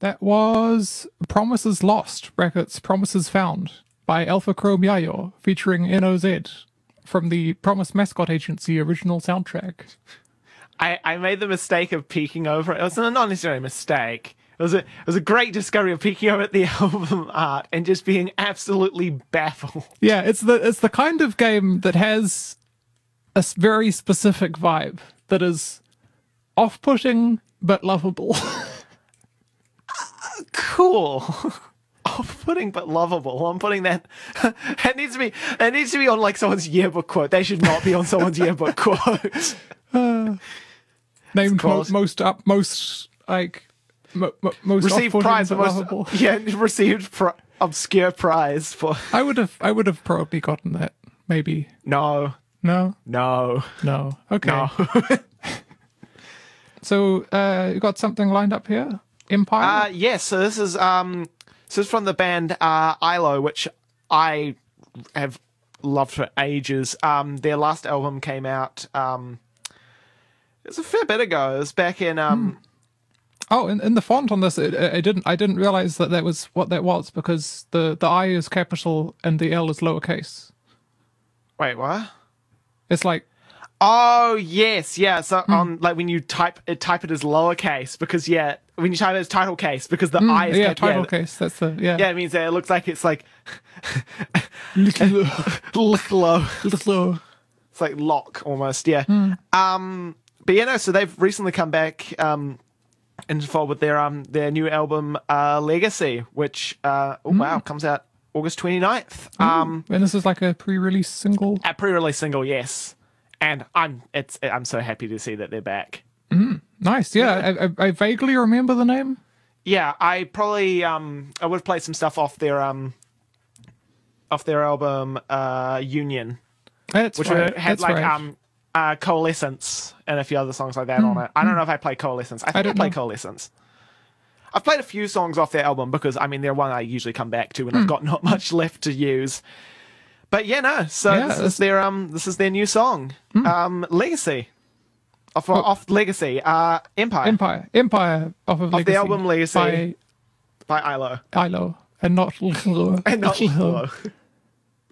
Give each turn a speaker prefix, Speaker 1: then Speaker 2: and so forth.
Speaker 1: That was Promises Lost, brackets, Promises Found, by Alpha Chrome Yayo, featuring NOZ, from the Promise Mascot Agency original soundtrack.
Speaker 2: I made the mistake of peeking over it. It was not necessarily a mistake. It was a great discovery of peeking over at the album art and just being absolutely baffled.
Speaker 1: Yeah, it's the kind of game that has a very specific vibe that is off-putting but lovable.
Speaker 2: Cool. Off-putting but lovable. I'm putting that. It needs to be on like someone's yearbook quote. They should not be on someone's yearbook quote.
Speaker 1: Named most like most
Speaker 2: Received
Speaker 1: off-putting
Speaker 2: prize for
Speaker 1: but
Speaker 2: most.
Speaker 1: lovable.
Speaker 2: Yeah, received obscure prize for.
Speaker 1: I would have probably gotten that. Maybe.
Speaker 2: No.
Speaker 1: No. Okay.
Speaker 2: No.
Speaker 1: So you got something lined up here? Empire?
Speaker 2: Yes. So this is from the band ILO, which I have loved for ages. Their last album came out. It was a fair bit ago. It was back in.
Speaker 1: Oh, in the font on this, I didn't realize that was what that was, because the I is capital and the L is lowercase.
Speaker 2: Wait, what?
Speaker 1: It's like.
Speaker 2: Oh yes, yeah. So on like when you type it as lowercase because when you type it as title case because the I is
Speaker 1: title case. That's the
Speaker 2: Yeah, it means that it looks like it's like
Speaker 1: little.
Speaker 2: little. It's like lock almost, yeah. But so they've recently come back into fold with their new album Legacy, which comes out August 29th.
Speaker 1: And this is like a pre-release single.
Speaker 2: A pre-release single, yes. And I'm so happy to see that they're back.
Speaker 1: Nice, yeah. I vaguely remember the name.
Speaker 2: Yeah, I probably I would have played some stuff off their album Union, which had Coalescence and a few other songs like that on it. I don't know if I played Coalescence. I think I played Coalescence. I've played a few songs off their album because they're one I usually come back to when I've got not much left to use. But this is their new song, Legacy, off Legacy, Empire
Speaker 1: off of
Speaker 2: the
Speaker 1: Legacy,
Speaker 2: album Legacy by ILO,
Speaker 1: and not
Speaker 2: and not